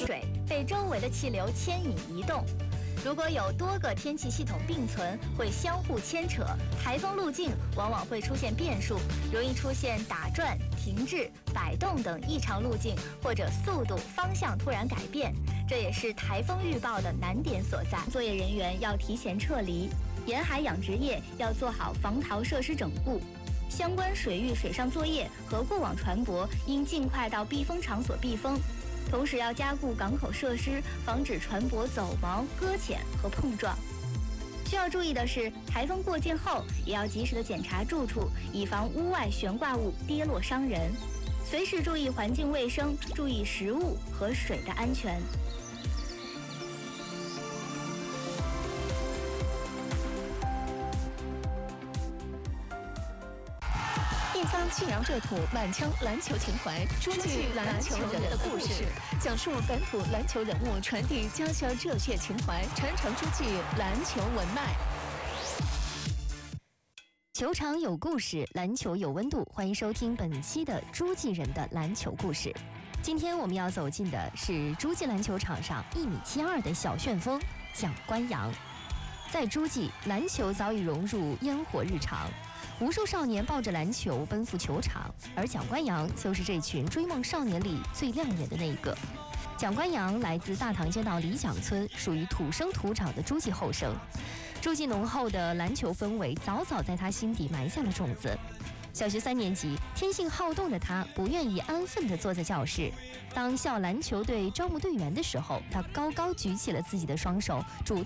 水被周围的气流牵引移动。如果有多个天气系统并存，会相互牵扯，台风路径往往会出现变数，容易出现打转、停滞、摆动等异常路径，或者速度、方向突然改变。这也是台风预报的难点所在。作业人员要提前撤离，沿海养殖业要做好防逃设施整固。相关水域水上作业和过往船舶应尽快到避风场所避风。同时要加固港口设施，防止船舶走锚、搁浅和碰撞。需要注意的是，台风过境后也要及时的检查住处，以防屋外悬挂物跌落伤人。随时注意环境卫生，注意食物和水的安全。 一方庆阳热土，满腔篮球情怀，说句篮球人的故事，讲述本土篮球人物，传递家乡热血情怀，传承诸暨篮球文脉。 球场有故事，篮球有温度。欢迎收听本期的诸暨人的篮球故事。今天我们要走进的是诸暨篮球场上1.72米的小旋风蒋观阳。在诸暨，篮球早已融入烟火日常。无数少年抱着篮球奔赴球场，而蒋观阳就是这群追梦少年里最亮眼的那一个。蒋观阳来自大塘街道李蒋村，属于土生土长的诸暨后生。诸暨浓厚的篮球氛围早早在他心底埋下了种子。小学3年级，天性好动的他不愿意安分地坐在教室。当校篮球队招募队员的时候，他高高举起了自己的双手，主动